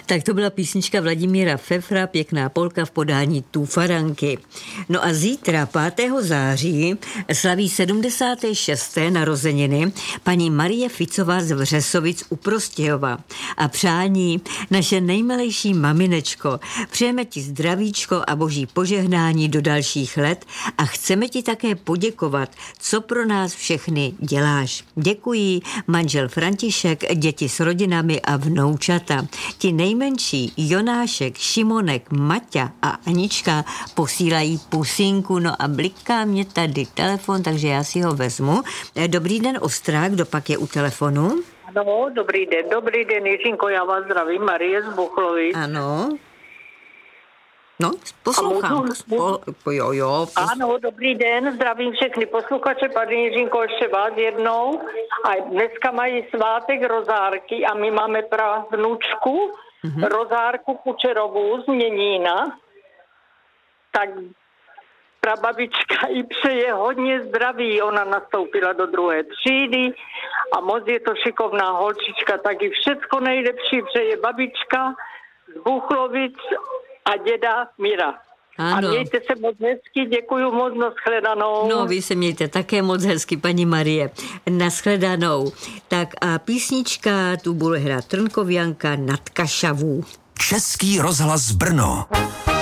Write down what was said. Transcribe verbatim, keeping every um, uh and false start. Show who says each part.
Speaker 1: Tak to byla písnička Vladimíra Fefra, Pěkná polka v podání Tufaranky. No a zítra, pátého září, slaví sedmdesáté šesté narozeniny paní Marie Ficová z Vřesovic u Prostějova. A přání naše nejmilejší maminečko, přejeme ti zdravíčko a boží požehnání do dalších let a chceme ti také poděkovat, co pro nás všechny děláš. Děkuji manžel František, děti s rodinami a vnoučata. Ti nejmenší Jonášek, Šimonek, Maťa a Anička posílají pusinku, no a bliká mě tady telefon, takže já si ho vezmu. Dobrý den, Ostrák, kdo pak je u telefonu?
Speaker 2: Ano, dobrý den, dobrý den, Jiřinko, já vás zdravím, Marie z Buchlovic.
Speaker 1: Ano. No, poslouchám.
Speaker 2: Můžu,
Speaker 1: po, jo, jo. Pos...
Speaker 2: Ano, dobrý den, zdravím všechny posluchače, pane Jiřinko, ještě vás jednou. A dneska mají svátek Rozárky a my máme pravnučku, mm-hmm. Rozárku Kučerovou z Měnína. Tak prababička jí přeje hodně zdraví, ona nastoupila do druhé třídy a moc je to šikovná holčička, taky všecko nejlepší přeje babička z Buchlovic a děda Mira. Ano. A mějte se moc hezky, děkuju moc, nashledanou.
Speaker 1: No, vy se mějte také moc hezky, paní Marie. Nashledanou. Tak a písnička tu bude hrát Trnkovianka Nad Kašavů.
Speaker 3: Český rozhlas Brno.